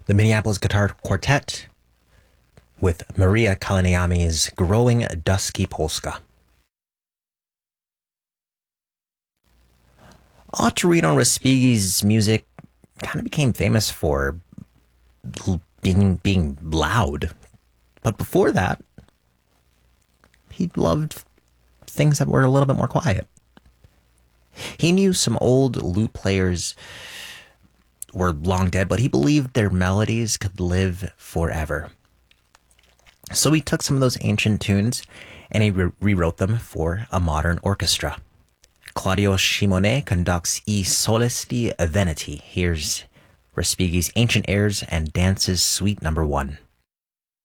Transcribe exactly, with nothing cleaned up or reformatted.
the Minneapolis Guitar Quartet with Maria Kalaniami's Growing Dusky Polska. Ottorino Respighi's music kind of became famous for being being loud, but before that, he loved things that were a little bit more quiet. He knew some old lute players were long dead, but he believed their melodies could live forever. So he took some of those ancient tunes and he re- rewrote them for a modern orchestra. Claudio Scimone conducts I Solisti Veneti. Here's Respighi's Ancient Airs and Dances Suite Number One.